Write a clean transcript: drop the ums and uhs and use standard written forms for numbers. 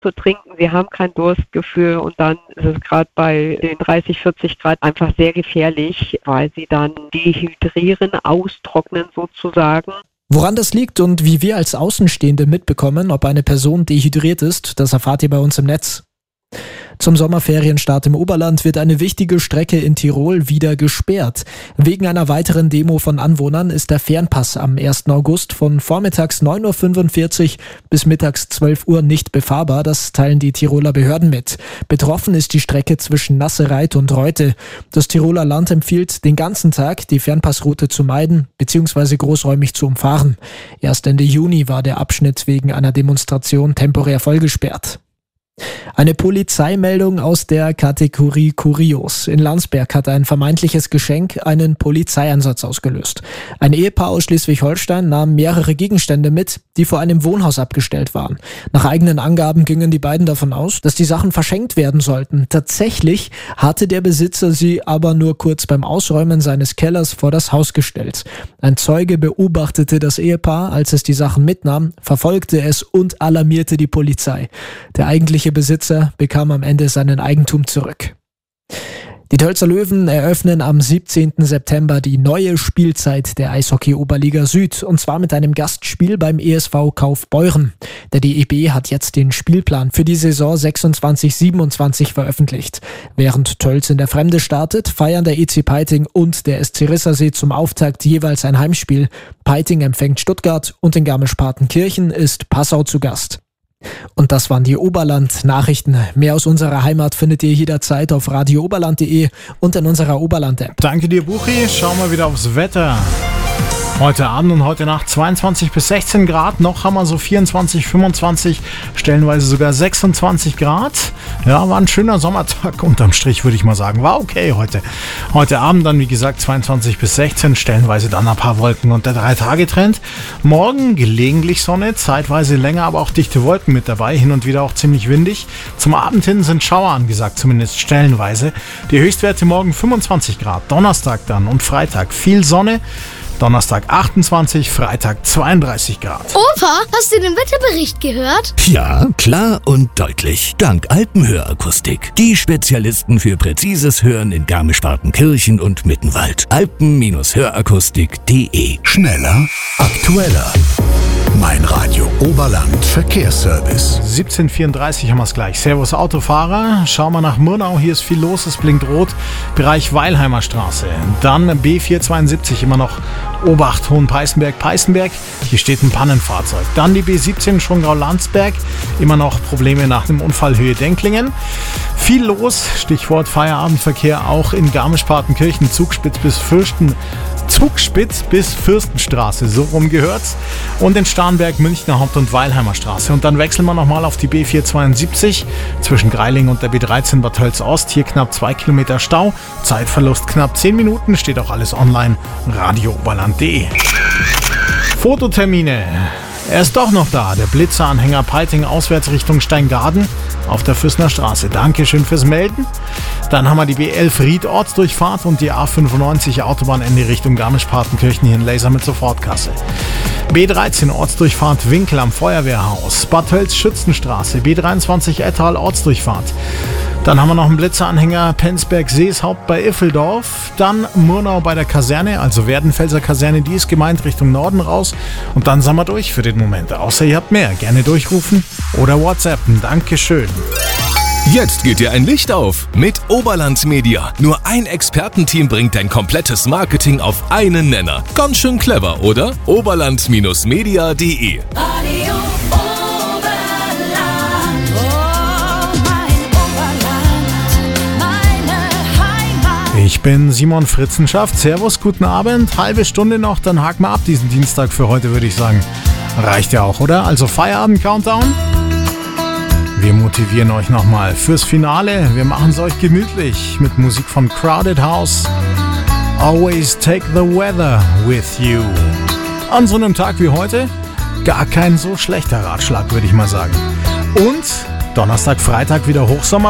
zu trinken. Sie haben kein Durstgefühl und dann ist es gerade bei den 30, 40 Grad einfach sehr gefährlich, weil sie dann dehydrieren, austrocknen sozusagen. Woran das liegt und wie wir als Außenstehende mitbekommen, ob eine Person dehydriert ist, das erfahrt ihr bei uns im Netz. Zum Sommerferienstart im Oberland wird eine wichtige Strecke in Tirol wieder gesperrt. Wegen einer weiteren Demo von Anwohnern ist der Fernpass am 1. August von vormittags 9.45 Uhr bis mittags 12 Uhr nicht befahrbar. Das teilen die Tiroler Behörden mit. Betroffen ist die Strecke zwischen Nassereit und Reute. Das Tiroler Land empfiehlt, den ganzen Tag die Fernpassroute zu meiden bzw. großräumig zu umfahren. Erst Ende Juni war der Abschnitt wegen einer Demonstration temporär vollgesperrt. Eine Polizeimeldung aus der Kategorie Kurios. In Landsberg hat ein vermeintliches Geschenk einen Polizeieinsatz ausgelöst. Ein Ehepaar aus Schleswig-Holstein nahm mehrere Gegenstände mit, die vor einem Wohnhaus abgestellt waren. Nach eigenen Angaben gingen die beiden davon aus, dass die Sachen verschenkt werden sollten. Tatsächlich hatte der Besitzer sie aber nur kurz beim Ausräumen seines Kellers vor das Haus gestellt. Ein Zeuge beobachtete das Ehepaar, als es die Sachen mitnahm, verfolgte es und alarmierte die Polizei. Der eigentliche Besitzer bekam am Ende seinen Eigentum zurück. Die Tölzer Löwen eröffnen am 17. September die neue Spielzeit der Eishockey-Oberliga Süd und zwar mit einem Gastspiel beim ESV Kaufbeuren. Der DEB hat jetzt den Spielplan für die Saison 26/27 veröffentlicht. Während Tölz in der Fremde startet, feiern der EC Peiting und der SC Rissersee zum Auftakt jeweils ein Heimspiel. Peiting empfängt Stuttgart und in Garmisch-Partenkirchen ist Passau zu Gast. Und das waren die Oberland-Nachrichten. Mehr aus unserer Heimat findet ihr jederzeit auf radiooberland.de und in unserer Oberland-App. Danke dir, Buchi. Schauen wir wieder aufs Wetter. Heute Abend und heute Nacht 22 bis 16 Grad. Noch haben wir so 24, 25, stellenweise sogar 26 Grad. Ja, war ein schöner Sommertag unterm Strich, würde ich mal sagen. War okay heute. Heute Abend dann, wie gesagt, 22 bis 16, stellenweise dann ein paar Wolken und der 3-Tage-Trend. Morgen gelegentlich Sonne, zeitweise länger, aber auch dichte Wolken mit dabei. Hin und wieder auch ziemlich windig. Zum Abend hin sind Schauer angesagt, zumindest stellenweise. Die Höchstwerte morgen 25 Grad. Donnerstag dann und Freitag viel Sonne. Donnerstag 28, Freitag 32 Grad. Opa, hast du den Wetterbericht gehört? Ja, klar und deutlich. Dank Alpenhörakustik. Die Spezialisten für präzises Hören in Garmisch-Partenkirchen und Mittenwald. Alpen-Hörakustik.de. Schneller, aktueller. Mein Radio Oberland Verkehrsservice. 17:34 haben wir es gleich. Servus Autofahrer. Schauen wir nach Murnau. Hier ist viel los. Es blinkt rot. Bereich Weilheimer Straße. Dann B472 immer noch Obacht Hohenpeißenberg. Hier steht ein Pannenfahrzeug. Dann die B17 Schongau-Landsberg. Immer noch Probleme nach dem Unfall Höhe Denklingen. Viel los. Stichwort Feierabendverkehr auch in Garmisch-Partenkirchen. Zugspitz bis Fürstenstraße, so rum gehört's. Und in Starnberg, Münchner Haupt- und Weilheimer Straße. Und dann wechseln wir nochmal auf die B472 zwischen Greiling und der B13 Bad Tölz Ost. Hier knapp 2 Kilometer Stau. Zeitverlust knapp 10 Minuten. Steht auch alles online. radiooberland.de. Fototermine. Er ist doch noch da. Der Blitzeranhänger Peiting auswärts Richtung Steingaden auf der Füßner Straße. Dankeschön fürs Melden. Dann haben wir die B11 Ried Ortsdurchfahrt und die A95 Autobahnende Richtung Garmisch-Partenkirchen hier in Laser mit Sofortkasse. B13 Ortsdurchfahrt Winkel am Feuerwehrhaus. Bad Tölz Schützenstraße. B23 Ettal Ortsdurchfahrt. Dann haben wir noch einen Blitzeranhänger Penzberg-Seeshaupt bei Iffeldorf. Dann Murnau bei der Kaserne, also Werdenfelser Kaserne, die ist gemeint Richtung Norden raus. Und dann sind wir durch für den Moment. Außer ihr habt mehr, gerne durchrufen oder WhatsAppen. Dankeschön. Jetzt geht dir ein Licht auf mit Oberland Media. Nur ein Expertenteam bringt dein komplettes Marketing auf einen Nenner. Ganz schön clever, oder? Oberland-media.de. Radio Oberland, meine Heimat. Ich bin Simon Fritzenschaft. Servus, guten Abend. Halbe Stunde noch, dann haken wir ab diesen Dienstag für heute, würde ich sagen. Reicht ja auch, oder? Also Feierabend-Countdown. Wir motivieren euch nochmal fürs Finale. Wir machen es euch gemütlich mit Musik von Crowded House. Always take the weather with you. An so einem Tag wie heute gar kein so schlechter Ratschlag, würde ich mal sagen. Und Donnerstag, Freitag wieder Hochsommer.